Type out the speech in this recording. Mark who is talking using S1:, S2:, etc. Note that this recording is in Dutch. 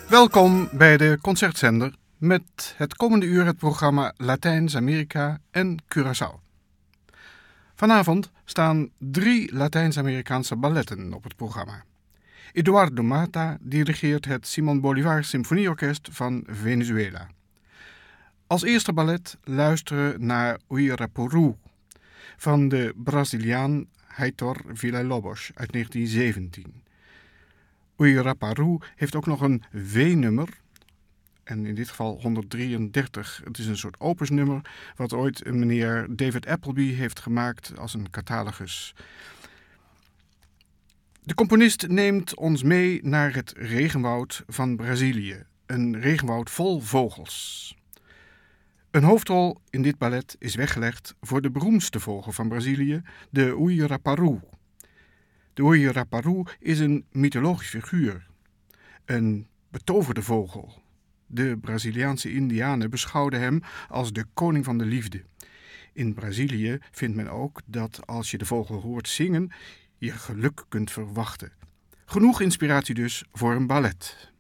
S1: Welkom bij de Concertzender met het komende uur het programma Latijns-Amerika en Curaçao. Vanavond staan 3 Latijns-Amerikaanse balletten op het programma. Eduardo Mata dirigeert het Simón Bolívar Symfonieorkest van Venezuela. Als eerste ballet luisteren naar Uirapuru van de Braziliaan Heitor Villa-Lobos uit 1917. Uirapuru heeft ook nog een W-nummer, en in dit geval 133. Het is een soort opusnummer wat ooit een meneer David Appleby heeft gemaakt als een catalogus. De componist neemt ons mee naar het regenwoud van Brazilië. Een regenwoud vol vogels. Een hoofdrol in dit ballet is weggelegd voor de beroemdste vogel van Brazilië, de Uirapuru. De Uirapuru is een mythologisch figuur, een betoverde vogel. De Braziliaanse Indianen beschouwden hem als de koning van de liefde. In Brazilië vindt men ook dat als je de vogel hoort zingen, je geluk kunt verwachten. Genoeg inspiratie dus voor een ballet.